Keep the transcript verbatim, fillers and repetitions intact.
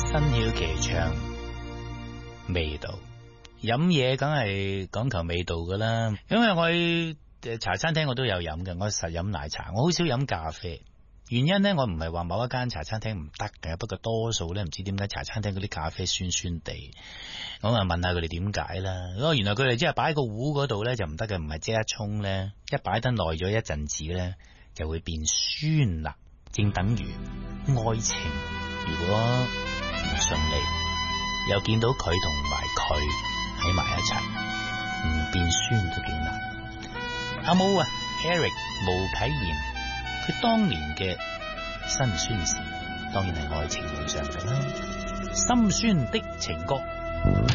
新曉琪唱味道，飲嘢梗係講求味道噶啦。因為我去茶餐廳我都有飲嘅，我實飲奶茶，我好少飲咖啡。原因呢，我唔係話某一間茶餐廳唔得嘅，不過多數呢，唔知點解茶餐廳嗰啲咖啡酸酸地，我啊問下佢哋點解啦。哦，原來佢哋即係擺個壺嗰度呢，就唔得嘅，唔係即刻沖呢，一擺得耐咗一陣子呢，就會變酸啦。正等於愛情，如果唔順利，又見到佢同埋佢喺埋一齊，唔變酸都幾難。阿毛啊 Eric 毛啟賢，佢當年嘅辛酸事，當然係愛情路上嘅啦，心酸的情歌。